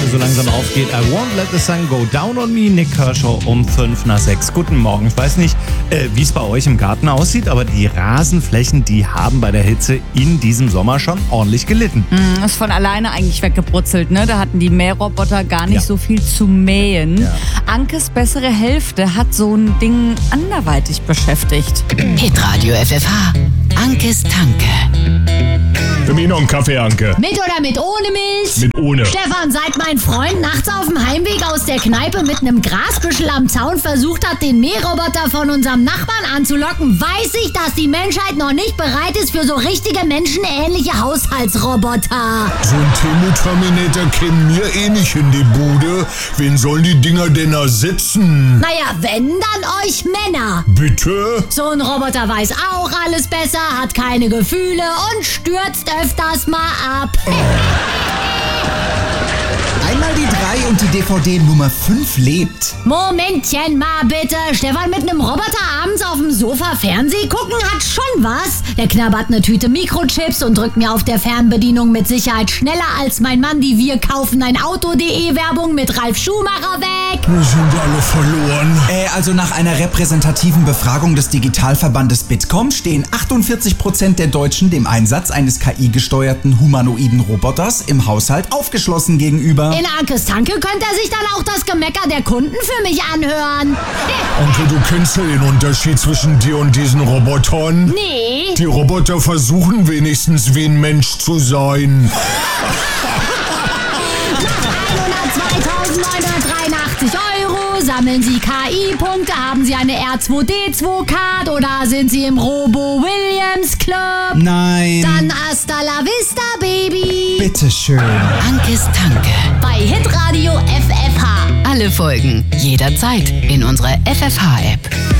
so langsam aufgeht. I won't let the sun go down on me. Nick Kershaw um 5:05. Guten Morgen. Ich weiß nicht, wie es bei euch im Garten aussieht, aber die Rasenflächen, die haben bei der Hitze in diesem Sommer schon ordentlich gelitten. Ist von alleine eigentlich weggebrutzelt, ne? Da hatten die Mähroboter gar nicht so viel zu mähen. Ja. Ankes bessere Hälfte hat so ein Ding anderweitig beschäftigt. Hitradio FFH. Ankes Tanke. Für mich noch einen Kaffee, Anke. Mit oder mit ohne Milch? Mit ohne. Stefan, seit mein Freund nachts auf dem Heimweg aus der Kneipe mit einem Grasbüschel am Zaun versucht hat, den Mähroboter von unserem Nachbarn anzulocken, weiß ich, dass die Menschheit noch nicht bereit ist für so richtige menschenähnliche Haushaltsroboter. So ein Thermoterminator käme mir eh nicht in die Bude. Wen sollen die Dinger denn ersetzen? Naja, wenn, dann euch Männer. Bitte? So ein Roboter weiß auch alles besser, hat keine Gefühle und stürzt öfters mal ab. Einmal die 3 und die DVD Nummer 5 lebt. Momentchen mal bitte. Stefan, mit einem Roboter abends auf dem Sofa Fernseh gucken hat schon was. Der knabbert eine Tüte Mikrochips und drückt mir auf der Fernbedienung mit Sicherheit schneller als mein Mann die Wir kaufen ein Auto.de Werbung mit Ralf Schumacher weg. Wir sind alle verloren. Also nach einer repräsentativen Befragung des Digitalverbandes Bitkom stehen 48% der Deutschen dem Einsatz eines KI-gesteuerten humanoiden Roboters im Haushalt aufgeschlossen gegenüber. In Ankes Tanke könnte er sich dann auch das Gemecker der Kunden für mich anhören. Anke, du kennst ja den Unterschied zwischen dir und diesen Robotern? Nee. Die Roboter versuchen wenigstens wie ein Mensch zu sein. Nach 102.983 € sammeln Sie KI-Punkte, haben Sie eine R2D2-Card oder sind Sie im Robo-Williams-Club? Nein. Dann hasta la vista, Baby. Bitteschön. Ankes Tanke. Bei Hitradio FFH. Alle Folgen jederzeit in unserer FFH-App.